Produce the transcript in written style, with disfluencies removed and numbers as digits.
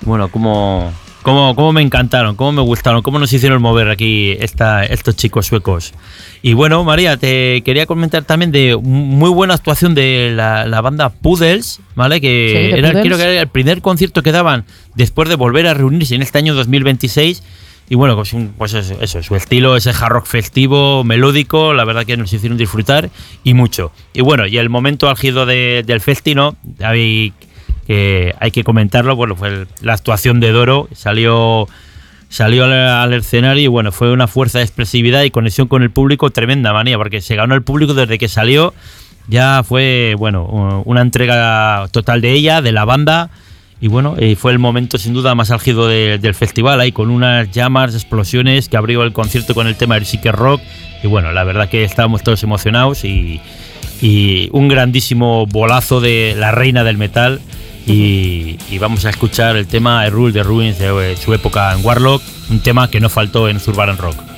Bueno, cómo me encantaron, cómo me gustaron, cómo nos hicieron mover aquí estos chicos suecos. Y bueno, María, te quería comentar también de muy buena actuación de la banda Poodles, ¿vale? Que Sí, creo que era el primer concierto que daban después de volver a reunirse en este año 2026. Y bueno, pues eso, su estilo, ese hard rock festivo, melódico, la verdad que nos hicieron disfrutar y mucho. Y bueno, y el momento álgido del festino, hay que comentarlo, bueno, fue la actuación de Doro, salió al escenario y bueno, fue una fuerza de expresividad y conexión con el público tremenda, manía, porque se ganó el público desde que salió, ya fue, bueno, una entrega total de ella, de la banda. Y bueno, fue el momento sin duda más álgido del festival, ahí con unas llamas, explosiones que abrió el concierto con el tema del Psyche Rock. Y bueno, la verdad que estábamos todos emocionados y un grandísimo bolazo de la reina del metal. Y vamos a escuchar el tema I Rule the Ruins de su época en Warlock, un tema que no faltó en Urban Rock.